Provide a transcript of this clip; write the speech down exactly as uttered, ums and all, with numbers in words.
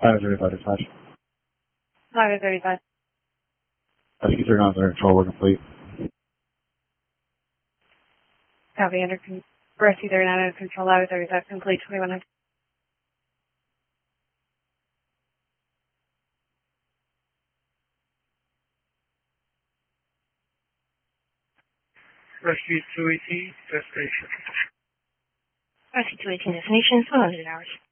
Highway thirty-five dispatch. Highway thirty-five. Rescue three nine zero control, we're complete. Copy, under con- Rescue thirty-nine under control, Highway thirty-five, complete, twenty-one hundred. Rescue two eighteen, destination. Rescue two eighteen, destination, one hundred hours.